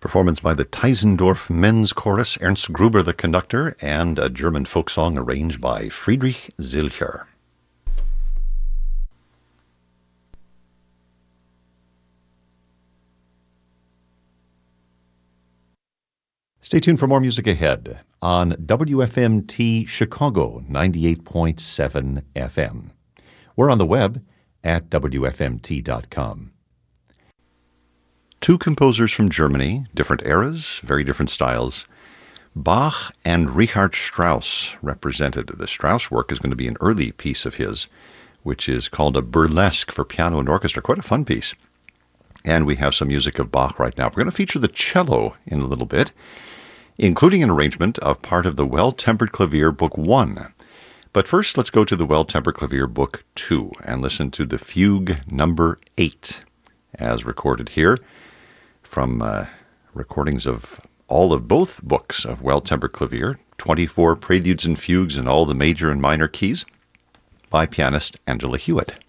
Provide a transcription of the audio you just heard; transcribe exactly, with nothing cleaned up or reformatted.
Performance by the Teisendorf Men's Chorus, Ernst Gruber the conductor, and a German folk song arranged by Friedrich Zilcher. Stay tuned for more music ahead on W F M T Chicago ninety-eight point seven F M. We're on the web at W F M T dot com. Two composers from Germany, different eras, very different styles. Bach and Richard Strauss represented. The Strauss work is going to be an early piece of his, which is called a burlesque for piano and orchestra. Quite a fun piece. And we have some music of Bach right now. We're going to feature the cello in a little bit, including an arrangement of part of the Well-Tempered Clavier Book one. But first, let's go to the Well-Tempered Clavier Book two and listen to the Fugue Number eight, as recorded here from uh, recordings of all of both books of Well-Tempered Clavier, twenty-four preludes and fugues in all the major and minor keys, by pianist Angela Hewitt.